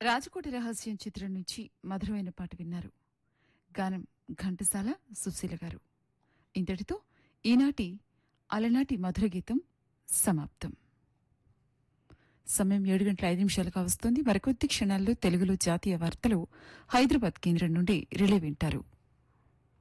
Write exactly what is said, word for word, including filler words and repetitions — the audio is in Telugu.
రాజకోటి రహస్యం చిత్రం నుంచి మధురమైన పాట విన్నారు. గానం ఘంటసాల సుశీల గారు. ఇంతటితో ఈనాటి అలనాటి మధుర గీతం సమాప్తం. సమయం ఏడు గంటల ఐదు నిమిషాలుగా వస్తోంది. మరికొద్ది క్షణాల్లో తెలుగులో జాతీయ వార్తలు హైదరాబాద్ కేంద్రం నుండి రిలే వింటారు.